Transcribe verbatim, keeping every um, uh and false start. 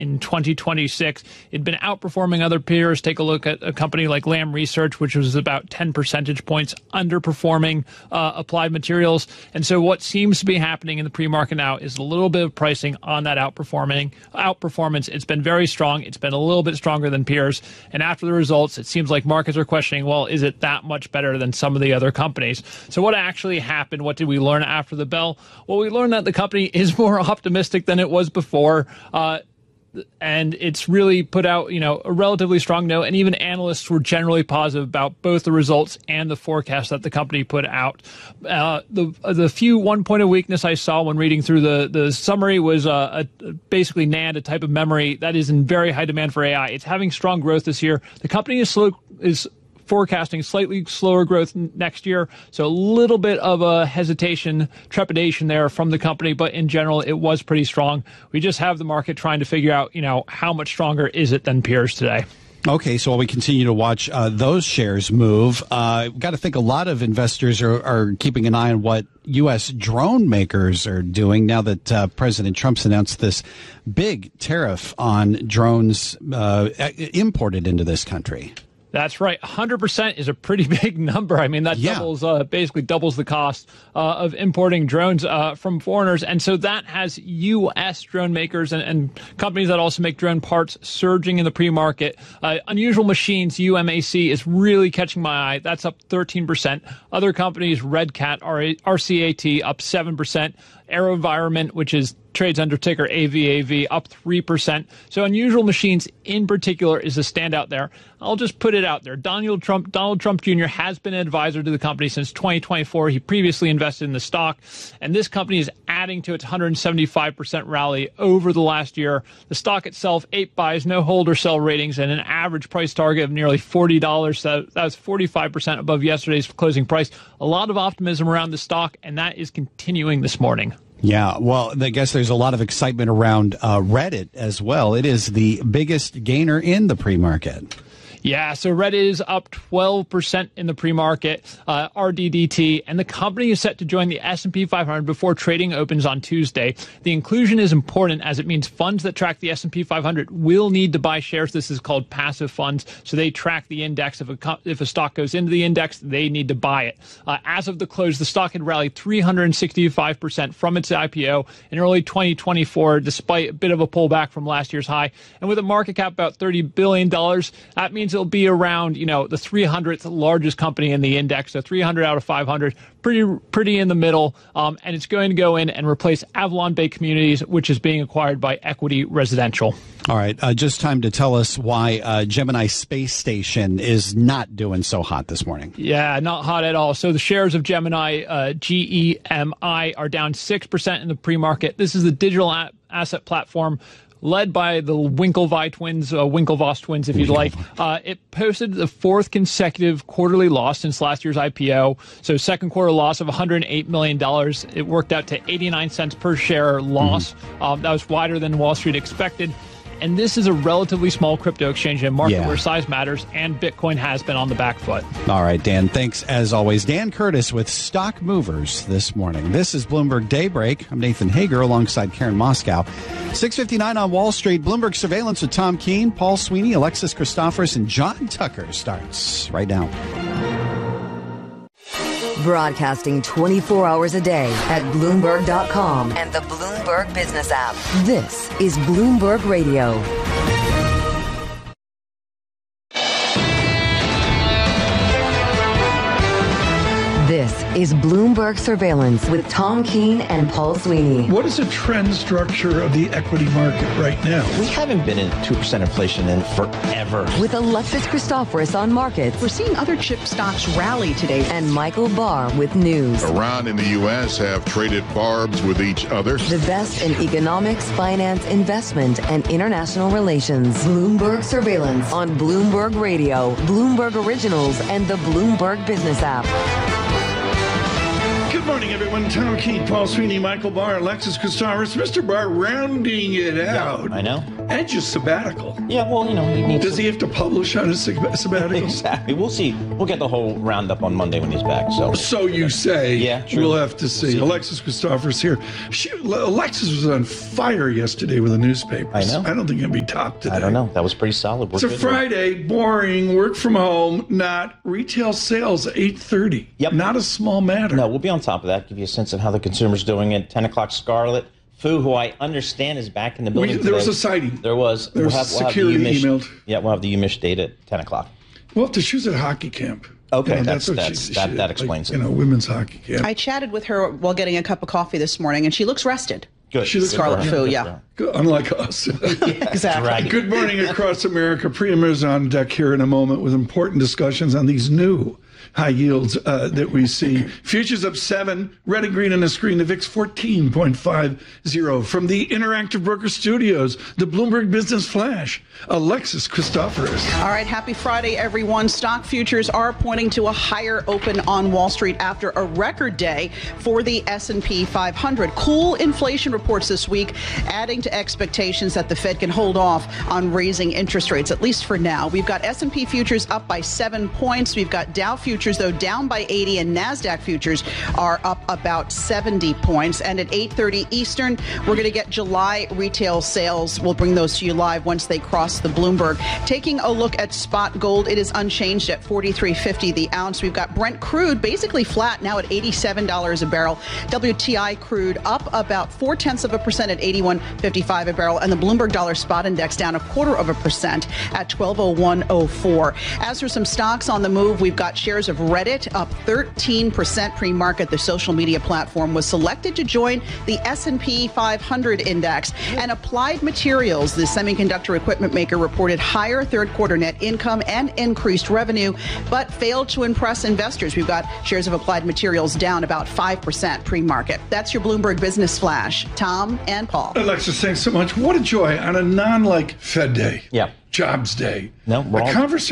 in twenty twenty-six. It'd been outperforming other peers. Take a look at a company like Lam Research, which was about ten percentage points underperforming uh, Applied Materials. And so what seems to be happening in the pre-market now is a little bit of pricing on that outperforming outperformance. It's been very strong. It's been a little bit stronger than peers. And after the results, it seems like markets are questioning, well, is it that much better than some of the other companies? So what actually happened? What did we learn after the bell? Well, we learned that the company is more optimistic than it was before. Uh, And it's really put out, you know, a relatively strong note. And even analysts were generally positive about both the results and the forecast that the company put out. Uh, the the few one point of weakness I saw when reading through the, the summary was uh, a, basically NAND, a type of memory that is in very high demand for A I. It's having strong growth this year. The company is slow, is forecasting slightly slower growth next year. So a little bit of a hesitation, trepidation there from the company, but in general, it was pretty strong. We just have the market trying to figure out, you know, how much stronger is it than peers today. Okay, so while we continue to watch uh, those shares move, uh, we've got to think a lot of investors are, are keeping an eye on what U S drone makers are doing now that uh, President Trump's announced this big tariff on drones uh, imported into this country. That's right. one hundred percent is a pretty big number. I mean, that yeah. doubles, uh, basically doubles the cost uh, of importing drones uh, from foreigners. And so that has U S drone makers and, and companies that also make drone parts surging in the pre-market. Uh, Unusual Machines, U M A C, is really catching my eye. That's up thirteen percent. Other companies, Red Cat, R C A T, up seven percent. AeroVironment, which is trades under ticker A V A V, up three percent. So Unusual Machines in particular is a standout there. I'll just put it out there. Donald Trump, Donald Trump Junior has been an advisor to the company since twenty twenty-four. He previously invested in the stock, and this company is adding to its one hundred seventy-five percent rally over the last year. The stock itself, eight buys, no hold or sell ratings, and an average price target of nearly forty dollars. So that was forty-five percent above yesterday's closing price. A lot of optimism around the stock, and that is continuing this morning. Yeah, well, I guess there's a lot of excitement around uh, Reddit as well. It is the biggest gainer in the pre-market. Yeah, so Reddit is up twelve percent in the pre-market, uh, R D D T, and the company is set to join the S and P five hundred before trading opens on Tuesday. The inclusion is important as it means funds that track the S and P five hundred will need to buy shares. This is called passive funds, so they track the index. If a, if a stock goes into the index, they need to buy it. Uh, as of the close, the stock had rallied three hundred sixty-five percent from its I P O in early twenty twenty-four, despite a bit of a pullback from last year's high. And with a market cap about thirty billion dollars, that means it'll be around, you know, the three hundredth largest company in the index, so three hundred out of five hundred, pretty pretty in the middle, um, and it's going to go in and replace Avalon Bay Communities, which is being acquired by Equity Residential. All right, uh, just time to tell us why uh, Gemini Space Station is not doing so hot this morning. Yeah, not hot at all. So the shares of Gemini, uh, G E M I, are down six percent in the pre-market. This is the digital a- asset platform led by the Winklevi twins, uh, Winklevoss twins, if you'd like. Uh, it posted the fourth consecutive quarterly loss since last year's I P O. So second quarter loss of one hundred eight million dollars. It worked out to eighty-nine cents per share loss. Mm-hmm. Um, that was wider than Wall Street expected. And this is a relatively small crypto exchange in a market yeah. where size matters, and Bitcoin has been on the back foot. All right, Dan, thanks as always. Dan Curtis with Stock Movers this morning. This is Bloomberg Daybreak. I'm Nathan Hager alongside Karen Moscow. six fifty-nine on Wall Street. Bloomberg Surveillance with Tom Keene, Paul Sweeney, Alexis Christoforous, and John Tucker starts right now. Broadcasting twenty-four hours a day at Bloomberg dot com and the Bloomberg Business app. This is Bloomberg Radio. This is Bloomberg Surveillance with Tom Keene and Paul Sweeney. What is the trend structure of the equity market right now? We haven't been in two percent inflation in forever. With Alexis Christoforous on markets. We're seeing other chip stocks rally today. And Michael Barr with news. Iran and the U S have traded barbs with each other. The best in economics, finance, investment, and international relations. Bloomberg Surveillance on Bloomberg Radio, Bloomberg Originals, and the Bloomberg Business app. Good morning, everyone. Tom Keene, Paul Sweeney, Michael Barr, Alexis Christoforous. Mister Barr rounding it out. Yeah, I know. Edge's sabbatical. Yeah, well, you know, he needs Does to... he have to publish on his sab- sabbatical? Exactly. We'll see. We'll get the whole roundup on Monday when he's back. So, So you say. Yeah, true. We'll have to see. We'll see. Alexis Christophers here. She, Alexis was on fire yesterday with the newspapers. I know. I don't think it'll be topped today. I don't know. That was pretty solid. We're It's a good. Friday, boring, work from home, not retail sales at eight thirty. Yep. Not a small matter. No, we'll be on top of that. Give you a sense of how the consumer's doing at ten o'clock. Scarlett Fu, who I understand is back in the building. We, there was today. a sighting. There was. There was security the U M I S emailed. Yeah, we'll have the U M I S data at ten o'clock. Well, to she was at hockey camp. Okay, You know, that's- what that's- that- that explains like, it. You know, women's hockey camp. I chatted with her while getting a cup of coffee this morning, and she looks rested. Good. She looks- Good for Scarlett her. Fu, Good yeah. for her. Good, unlike us. Exactly. Dragon. Good morning across America. Priya is on deck here in a moment with important discussions on these new high yields uh, that we see. Futures up seven, red and green on the screen. The V I X fourteen point five zero. From the Interactive Broker Studios, the Bloomberg Business Flash, Alexis Christophorous. All right, happy Friday, everyone. Stock futures are pointing to a higher open on Wall Street after a record day for the S and P five hundred. Cool inflation reports this week, adding to expectations that the Fed can hold off on raising interest rates, at least for now. We've got S and P futures up by seven points. We've got Dow futures, though, down by eighty, and NASDAQ futures are up about seventy points. And at eight thirty Eastern, we're going to get July retail sales. We'll bring those to you live once they cross the Bloomberg. Taking a look at spot gold, it is unchanged at forty-three fifty the ounce. We've got Brent crude basically flat now at eighty-seven dollars a barrel. W T I crude up about four tenths of a percent at eighty-one fifty-five a barrel, and the Bloomberg Dollar Spot Index down a quarter of a percent at twelve oh one oh four. As for some stocks on the move, we've got shares of Reddit up thirteen percent pre-market. The social media platform was selected to join the S and P five hundred index. And Applied Materials, the semiconductor equipment maker, reported higher third quarter net income and increased revenue, but failed to impress investors. We've got shares of Applied Materials down about five percent pre-market. That's your Bloomberg Business Flash. Tom and Paul. Alexis, thanks so much. What a joy on a non-like Fed day. Yeah. Jobs day. No, a wrong. conversation